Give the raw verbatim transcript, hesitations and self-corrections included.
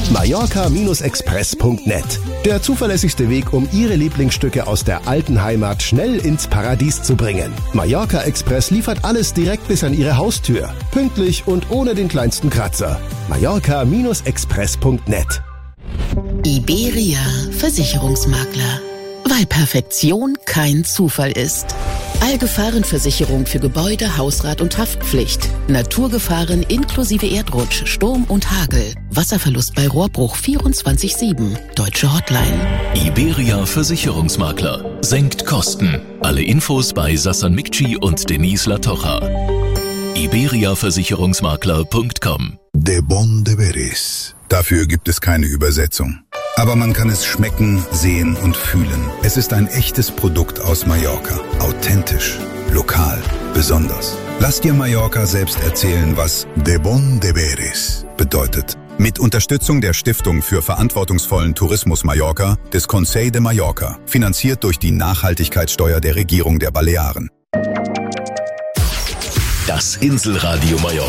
Mallorca Express punkt net. Der zuverlässigste Weg, um Ihre Lieblingsstücke aus der alten Heimat schnell ins Paradies zu bringen. Mallorca Express liefert alles direkt bis an Ihre Haustür. Pünktlich und ohne den kleinsten Kratzer. Mallorca Express punkt net. Iberia Versicherungsmakler. Weil Perfektion kein Zufall ist. Allgefahrenversicherung für Gebäude, Hausrat und Haftpflicht. Naturgefahren inklusive Erdrutsch, Sturm und Hagel. Wasserverlust bei Rohrbruch vierundzwanzig sieben. Deutsche Hotline. Iberia Versicherungsmakler. Senkt Kosten. Alle Infos bei Sassan Mikci und Denise Latocha. iberia versicherungsmakler punkt com. De Bon Deberis. Dafür gibt es keine Übersetzung. Aber man kann es schmecken, sehen und fühlen. Es ist ein echtes Produkt aus Mallorca. Authentisch, lokal, besonders. Lass dir Mallorca selbst erzählen, was De Bon Deberis bedeutet. Mit Unterstützung der Stiftung für verantwortungsvollen Tourismus Mallorca des Consell de Mallorca. Finanziert durch die Nachhaltigkeitssteuer der Regierung der Balearen. Das Inselradio Mallorca.